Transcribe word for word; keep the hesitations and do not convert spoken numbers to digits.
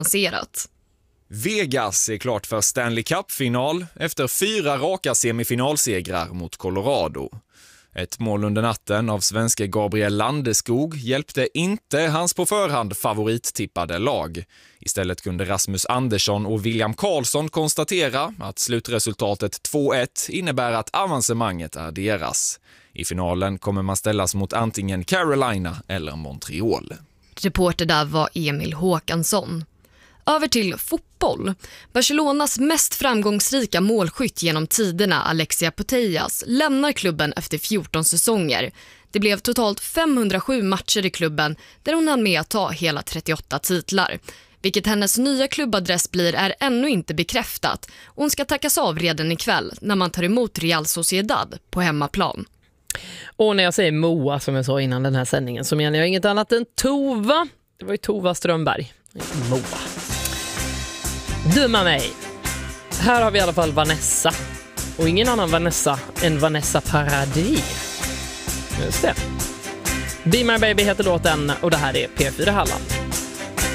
avancerat. Vegas är klart för Stanley Cup-final efter fyra raka semifinalsegrar mot Colorado. Ett mål under natten av svenska Gabriel Landeskog hjälpte inte hans på förhand favorittippade lag. Istället kunde Rasmus Andersson och William Karlsson konstatera att slutresultatet två ett innebär att avancemanget är deras. I finalen kommer man ställas mot antingen Carolina eller Montreal. Reporter där var Emil Håkansson. Över till fotboll. Barcelonas mest framgångsrika målskytt genom tiderna, Alexia Putellas, lämnar klubben efter fjorton säsonger. Det blev totalt femhundrasju matcher i klubben där hon hann med att ta hela trettioåtta titlar. Vilket hennes nya klubbadress blir är ännu inte bekräftat. Hon ska tackas av redan ikväll när man tar emot Real Sociedad på hemmaplan. Och när jag säger Moa, som jag sa innan den här sändningen, så menar jag inget annat än Tova. Det var ju Tova Strömberg. Moa. Döma mig. Här har vi i alla fall Vanessa. Och ingen annan Vanessa än Vanessa Paradis. Just det. Be My Baby heter låten och det här är P fyra Halland.